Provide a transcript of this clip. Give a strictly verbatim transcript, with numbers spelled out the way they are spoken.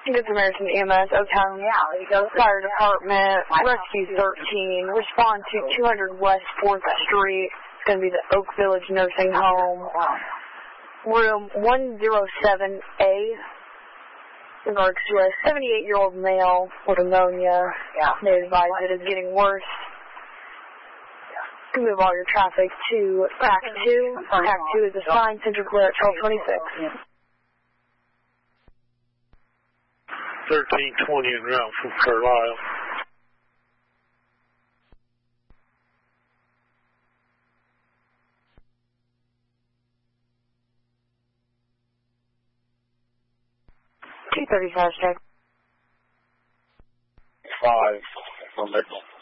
Good Samaritan E M S, Oaktown Fire Department, Rescue thirteen, respond to two hundred West fourth Street. It's going to be the Oak Village Nursing Home. Room one oh seven A. In regards to a seventy-eight-year-old male with pneumonia. They advise it is getting worse. You can move all your traffic to Pack two. Pack two is assigned Central Clear at twelve twenty-six. thirteen twenty en route from Carlisle. two thirty-five, check. Five from Nickel.